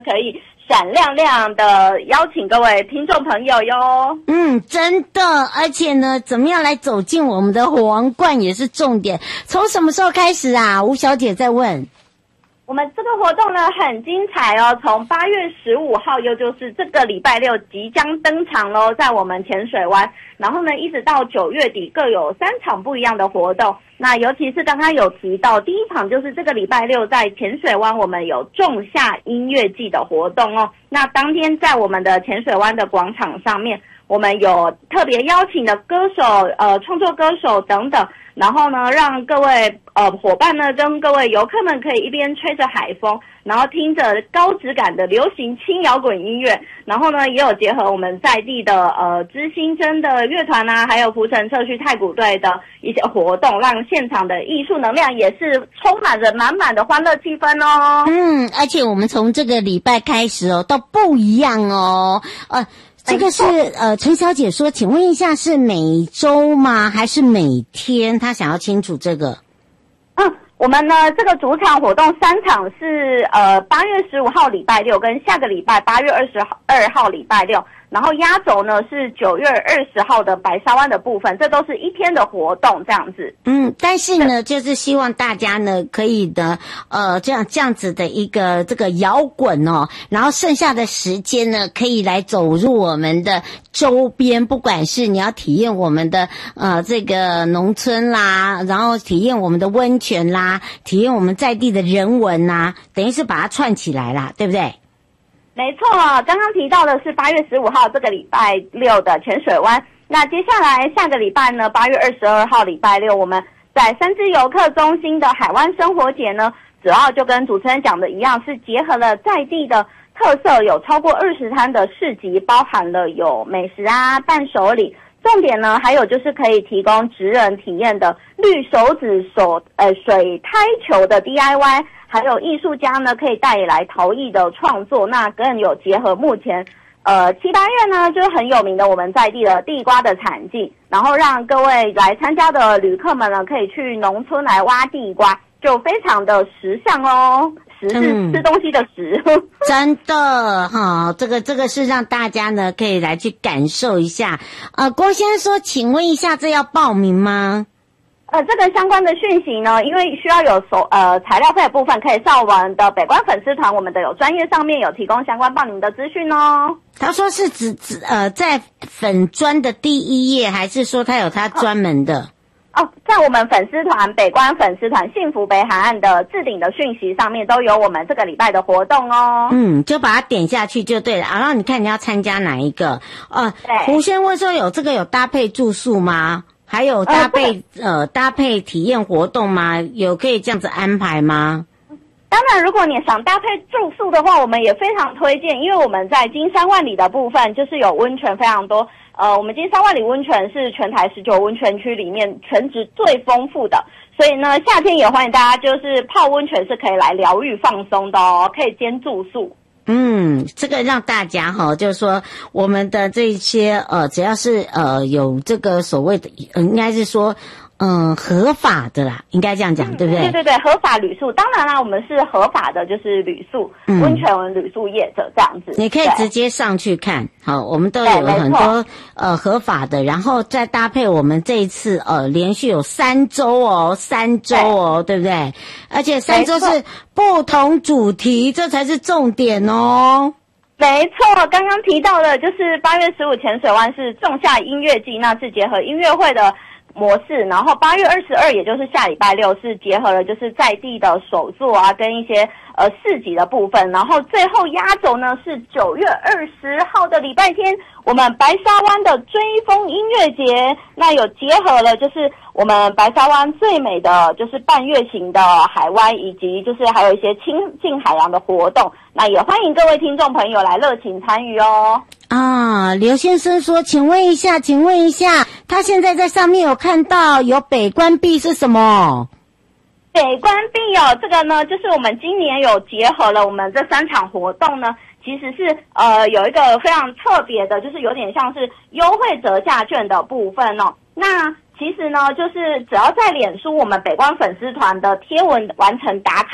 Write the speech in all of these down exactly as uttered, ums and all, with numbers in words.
可以闪亮亮的邀请各位听众朋友哟。 嗯，真的，而且呢，怎么样来走进我们的王冠也是重点。从什么时候开始啊？吴小姐在问。 我们这个活动呢很精彩哦，从八月十五号，又就是这个礼拜六即将登场咯，在我们浅水湾，然后呢一直到九月底各有三场不一样的活动。那尤其是刚刚有提到第一场就是这个礼拜六在浅水湾我们有仲夏音乐季的活动哦。那当天在我们的浅水湾的广场上面，我们有特别邀请的歌手呃创作歌手等等，然后呢让各位呃伙伴呢跟各位游客们可以一边吹着海风，然后听着高质感的流行轻摇滚音乐，然后呢也有结合我们在地的呃知心真的乐团啊，还有浮城社区太鼓队的一些活动，让现场的艺术能量也是充满着满满的欢乐气氛哦。 嗯，而且我们从这个礼拜开始哦都不一样哦。呃这个是呃陈小姐说，请问一下是每周吗还是每天？她想要清楚这个。 嗯，我们呢这个主场活动三场是呃八月十五号礼拜六跟下个礼拜八月二十二号礼拜六，然后压轴呢是九月二十号的白沙湾的部分，这都是一天的活动这样子。 嗯，但是呢就是希望大家呢可以的呃这样这样子的一个这个摇滚哦，然后剩下的时间呢可以来走入我们的周边，不管是你要体验我们的呃这个农村啦，然后体验我们的温泉啦，体验我们在地的人文啦，等于是把它串起来啦，对不对？ 没错，刚刚提到的是八月十五号这个礼拜六的浅水湾。那接下来下个礼拜呢，八月二十二号礼拜六，我们在三芝游客中心的海湾生活节呢，主要就跟主持人讲的一样，是结合了在地的特色，有超过二十摊的市集，包含了有美食啊、伴手礼。重点呢，还有就是可以提供职人体验的绿手指手呃水胎球的 D I Y， 还有艺术家呢可以带来陶艺的创作，那更有结合目前呃七八月呢就是很有名的我们在地的地瓜的产季，然后让各位来参加的旅客们呢可以去农村来挖地瓜，就非常的时尚哦。食是吃东西的食、嗯、 真的哈，这个这个是让大家呢可以来去感受一下。呃郭先生说，请问一下这要报名吗？ 呃这个相关的讯息呢，因为需要有手呃材料费的部分，可以上我们的北关粉丝团，我们的有专业上面有提供相关报名的资讯哦。 他说是指指呃在粉专的第一页，还是说他有他专门的？ 哦，在我们粉丝团北关粉丝团幸福北海岸的置顶的讯息上面都有我们这个礼拜的活动哦。 嗯，就把它点下去就对了。然后你看你要参加哪一个？呃，胡先问说有这个有搭配住宿吗？还有搭配 呃, 呃搭配体验活动吗？有可以这样子安排吗？ 当然，如果你想搭配住宿的话，我们也非常推荐，因为我们在金山万里的部分就是有温泉非常多。呃，我们金山万里温泉是全台十九温泉区里面泉质最丰富的，所以呢，夏天也欢迎大家就是泡温泉是可以来疗愈放松的哦，可以兼住宿。 嗯，这个让大家哈，就是说我们的这些呃，只要是呃有这个所谓的，呃、应该是说。嗯，合法的啦，应该这样讲，对不对？ 对对对，合法旅宿，当然啦，我们是合法的，就是旅宿、嗯、温泉旅宿业者这样子。 你可以直接上去看，好，我们都有很多呃合法的，然后再搭配我们这一次呃连续有三周哦，三周哦， 对, 对不对？而且三周是不同主题，这才是重点哦。 没错，刚刚提到的就是八月十五浅水湾是仲夏音乐季，那是结合音乐会的模式，然后八月二十二，也就是下礼拜六，是结合了就是在地的手作啊，跟一些呃市集的部分，然后最后压轴呢是九月二十号的礼拜天，我们白沙湾的追风音乐节，那有结合了就是我们白沙湾最美的就是半月形的海湾，以及就是还有一些亲近海洋的活动，那也欢迎各位听众朋友来热情参与哦。 啊，刘先生说，请问一下，请问一下，他现在在上面有看到有北关闭是什么？ 北关闭哦，这个呢，就是我们今年有结合了我们这三场活动呢，其实是呃有一个非常特别的，就是有点像是优惠折价券的部分哦。那其实呢，就是只要在脸书我们北关粉丝团的贴文完成打卡，就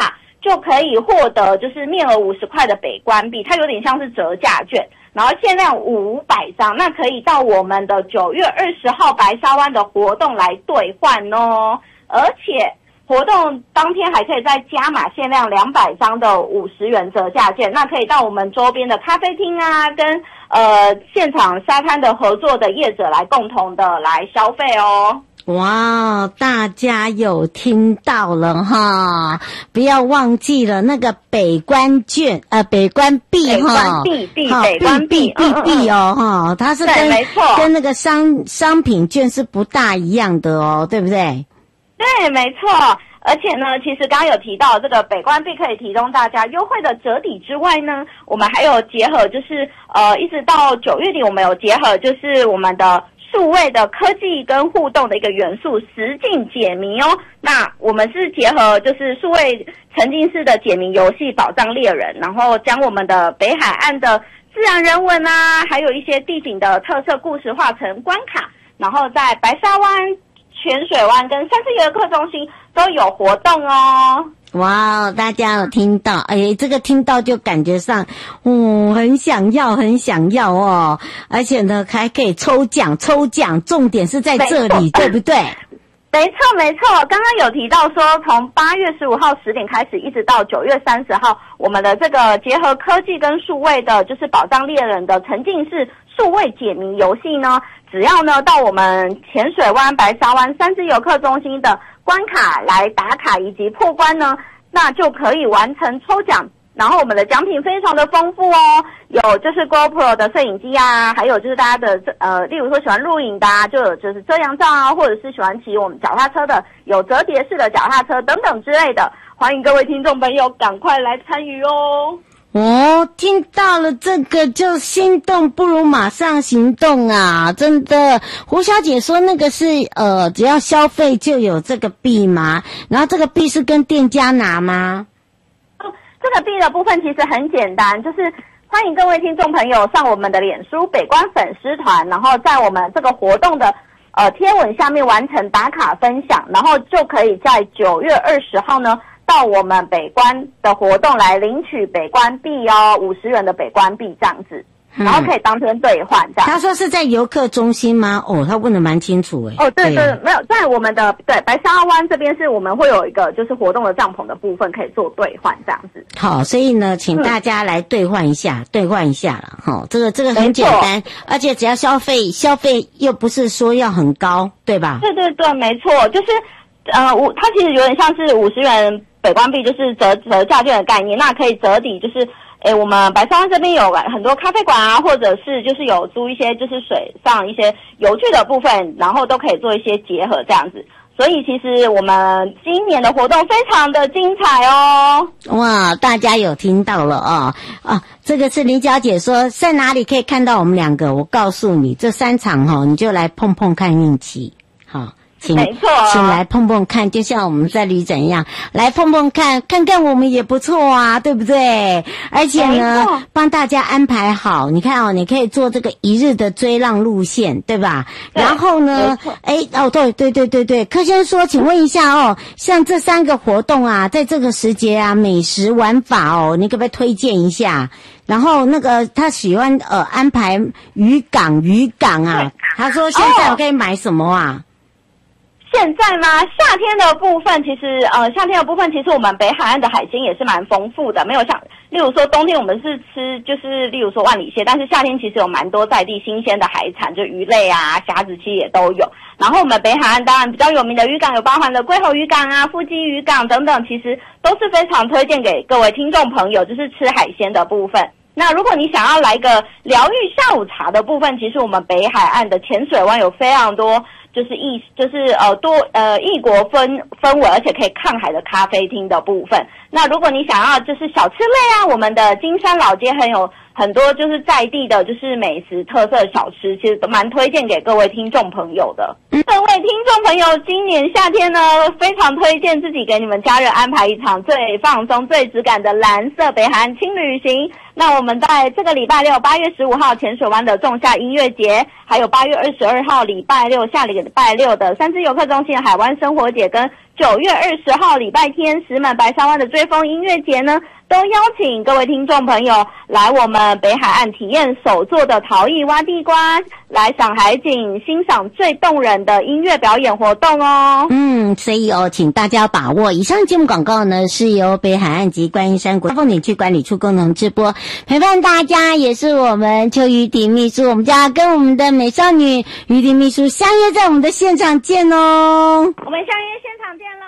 就可以获得就是面额五十块的北关币，它有点像是折价券，然后限量五百张，那可以到我们的九月二十号白沙湾的活动来兑换哦，而且活动当天还可以再加码限量两百张的五十元折价券，那可以到我们周边的咖啡厅啊，跟呃现场沙滩的合作的业者来共同的来消费哦。 哇，大家有听到了哈，不要忘记了那个北关券，呃，北关币哈， 北关币币北关币币币哦哈，它是跟没错跟那个商商品券是不大一样的哦，对不对？ 对，没错。而且呢，其实刚刚有提到这个北关币可以提供大家优惠的折抵之外呢，我们还有结合，就是呃，一直到九月底，我们有结合就是我们的数位的科技跟互动的一个元素，实境解谜哦。那我们是结合就是数位沉浸式的解谜游戏宝藏猎人，然后将我们的北海岸的自然人文啊，还有一些地景的特色故事化成关卡，然后在白沙湾、泉水湾跟三次游客中心都有活动哦。 哇，大家有听到？哎，这个听到就感觉上，哦，很想要，很想要哦！而且呢，还可以抽奖，抽奖，重点是在这里，对不对？ 没错，没错。刚刚有提到说，从八月十五号十点开始，一直到九月三十号，我们的这个结合科技跟数位的，就是宝藏猎人的沉浸式数位解谜游戏呢，只要呢到我们浅水湾、白沙湾三只游客中心的关卡来打卡以及破关呢，那就可以完成抽奖。然后我们的奖品非常的丰富哦，有就是 GoPro 的摄影机啊，还有就是大家的呃，例如说喜欢录影的啊，就有就是遮阳罩啊，或者是喜欢骑我们脚踏车的，有折叠式的脚踏车等等之类的，欢迎各位听众朋友赶快来参与哦。 哦，听到了这个就心动不如马上行动啊！真的，胡小姐说那个是呃，只要消费就有这个币吗？然后这个币是跟店家拿吗？ 这个币的部分其实很简单，就是欢迎各位听众朋友上我们的脸书北关粉丝团，然后在我们这个活动的呃贴文下面完成打卡分享，然后就可以在九月二十号呢到我们北关的活动来领取北关币哦，五十元的北关币这样子。然后可以当天兑换这样。 他说是在游客中心吗？哦，他问得蛮清楚诶。 哦，对 对, 对，没有在我们的对白沙湾这边是我们会有一个就是活动的帐篷的部分可以做兑换这样子。 好，所以呢，请大家来兑换一下，兑、嗯、换一下了哈。这个这个很简单，而且只要消费消费又不是说要很高，对吧？ 对对对，没错，就是呃，五它其实有点像是五十元北关币，就是折折价券的概念，那可以折抵就是。诶，我们白沙湾这边有很多咖啡馆啊，或者是就是有租一些就是水上一些游具的部分，然后都可以做一些结合这样子。所以其实我们今年的活动非常的精彩哦。 哇，大家有听到了啊、哦、啊！这个是林小姐说在哪里可以看到我们两个？我告诉你，这三场哈、哦，你就来碰碰看运气，好。请没错、啊， 请来碰碰看，就像我们在旅展一样，来碰碰看，看看我们也不错啊，对不对？而且呢，帮大家安排好，你看哦，你可以做这个一日的追浪路线，对吧？对然后呢，哎，哦，对对对对对，柯先说，请问一下哦，像这三个活动啊，在这个时节啊，美食玩法哦，你可不可以推荐一下？然后那个他喜欢呃安排渔港渔港啊，他说现在我可以买什么啊？ 现在吗？夏天的部分其实呃，夏天的部分其实我们北海岸的海鲜也是蛮丰富的，没有像例如说冬天我们是吃就是例如说万里蟹，但是夏天其实有蛮多在地新鲜的海产，就鱼类啊、虾子其实也都有。然后我们北海岸当然比较有名的渔港有包含了龟吼渔港啊、富基渔港等等，其实都是非常推荐给各位听众朋友，就是吃海鲜的部分。那如果你想要来个疗愈下午茶的部分，其实我们北海岸的浅水湾有非常多。就是异就是呃多呃异国氛氛围，而且可以看海的咖啡厅的部分。那如果你想要就是小吃类啊，我们的金山老街很有很多就是在地的就是美食特色小吃，其实都蛮推荐给各位听众朋友的。各位听众朋友，今年夏天呢，非常推荐自己给你们家人安排一场最放松、最质感的蓝色北海岸轻旅行。那我们在这个礼拜六八月十五号浅水湾的仲夏音乐节，还有八月二十二号礼拜六下礼拜六的三只游客中心海湾生活节，跟九月二十号礼拜天石门白沙湾的追风音乐节呢，都邀请各位听众朋友来我们北海岸体验手作的陶艺挖地瓜，来赏海景，欣赏最动人的音乐表演活动哦。 嗯，所以哦，请大家把握。以上节目广告呢，是由北海岸及观音山国家风景区管理处共同直播，陪伴大家也是我们邱于婷秘书，我们就要跟我们的美少女于婷秘书相约在我们的现场见哦。 我们相约现场见喽。